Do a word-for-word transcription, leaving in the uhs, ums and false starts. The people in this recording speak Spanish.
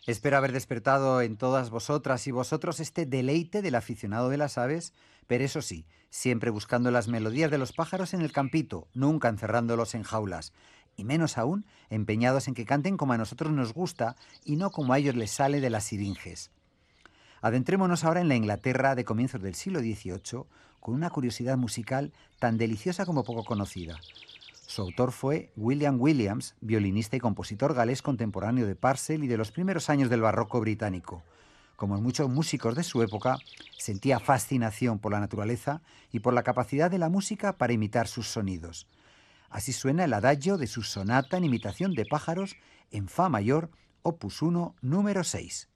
Espero haber despertado en todas vosotras y vosotros este deleite del aficionado de las aves, pero eso sí, siempre buscando las melodías de los pájaros en el campito, nunca encerrándolos en jaulas, y menos aún empeñados en que canten como a nosotros nos gusta y no como a ellos les sale de las siringes. Adentrémonos ahora en la Inglaterra de comienzos del siglo dieciocho, con una curiosidad musical tan deliciosa como poco conocida. Su autor fue William Williams, violinista y compositor galés contemporáneo de Purcell y de los primeros años del barroco británico. Como en muchos músicos de su época, sentía fascinación por la naturaleza y por la capacidad de la música para imitar sus sonidos. Así suena el adagio de su sonata en imitación de pájaros en Fa mayor, opus uno, número seis.